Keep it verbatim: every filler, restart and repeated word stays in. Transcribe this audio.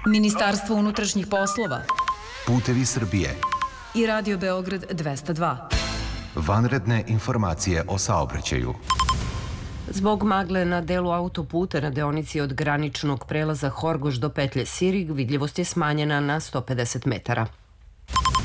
Ministarstvo unutrašnjih poslova, Putevi Srbije i Radio Beograd dvesta dva. Vanredne informacije o saobraćaju. Zbog magle na delu autoputa na deonici od graničnog prelaza Horgoš do petlje Sirig vidljivost je smanjena na sto pedeset metara.